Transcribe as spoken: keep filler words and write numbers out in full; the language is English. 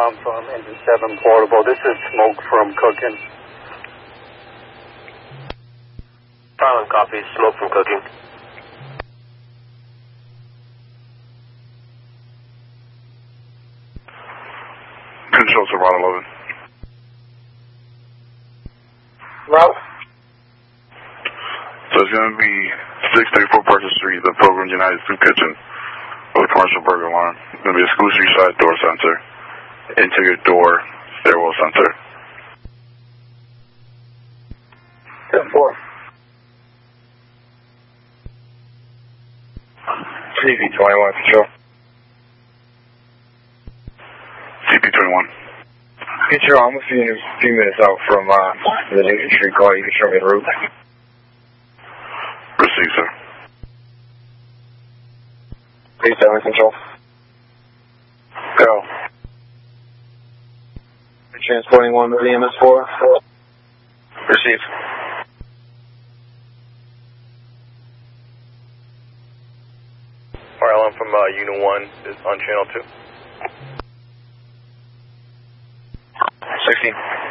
I'm from Engine seven Portable. This is smoke from cooking. Silent copy, smoke from cooking. Control to Route eleven. Route? So it's going to be six thirty-four Parker Street, the Pilgrim United Soup Kitchen, with a commercial burger alarm. It's going to be exclusive side door sensor, interior door, stairwell sensor. ten four. C P twenty-one, control. C P twenty-one. Control, I'm a few, few minutes out from uh, the Newton Street call. You can show me the route. Receive, sir. P seven, control. Go. Transporting one with the M S four. Receive. R L M from uh, Unit one is on channel two. sixteen.